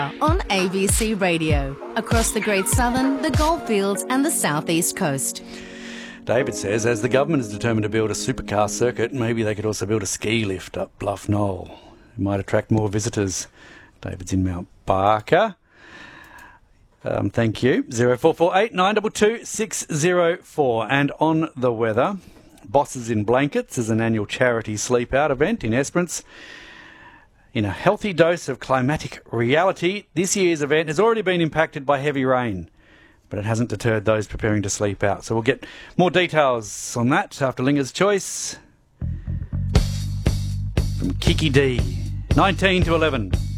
On ABC Radio, across the Great Southern, the Goldfields and the South East Coast. David says, as the government is determined to build a supercar circuit, maybe they could also build a ski lift up Bluff Knoll. It might attract more visitors. David's in Mount Barker. Thank you. 0448 922 604. And on the weather, Bosses in Blankets is an annual charity sleep out event in Esperance. In a healthy dose of climatic reality, this year's event has already been impacted by heavy rain, but it hasn't deterred those preparing to sleep out. So we'll get more details on that after Linger's Choice from Kiki D. 19 to 11.